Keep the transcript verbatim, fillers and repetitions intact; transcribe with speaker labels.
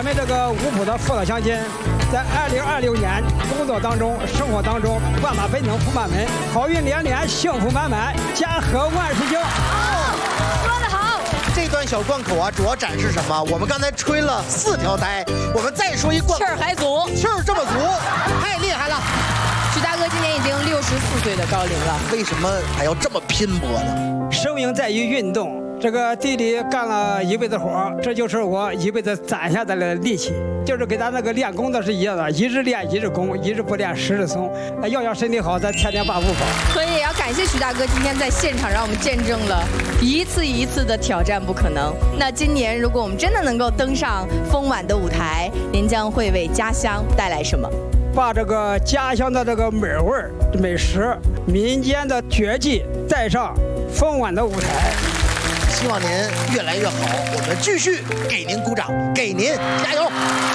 Speaker 1: 咱们这个五普的父老乡亲，在二零二六年工作当中、生活当中，万马奔腾福满门，好运连连，幸福满满，家和万事兴。
Speaker 2: 好，说得好。
Speaker 3: 这段小贯口啊，主要展示什么？我们刚才吹了四条呆，我们再说一贯口，
Speaker 2: 气儿还足，
Speaker 3: 气儿这么足，太厉害了。
Speaker 2: 徐大哥今年已经六十四岁的高龄了，
Speaker 3: 为什么还要这么拼搏呢？
Speaker 1: 生命在于运动。这个地里干了一辈子活，这就是我一辈子攒下来的力气，就是跟咱那个练功的是一样的，一日练一日功，一日不练十日松。要要身体好，咱天天把步跑。
Speaker 2: 所以也要感谢徐大哥今天在现场让我们见证了一次一次的挑战不可能。那今年如果我们真的能够登上丰晚的舞台，您将会为家乡带来什么？
Speaker 1: 把这个家乡的这个美味儿、美食、民间的绝技带上丰晚的舞台。
Speaker 3: 希望您越来越好，我们继续给您鼓掌，给您加油。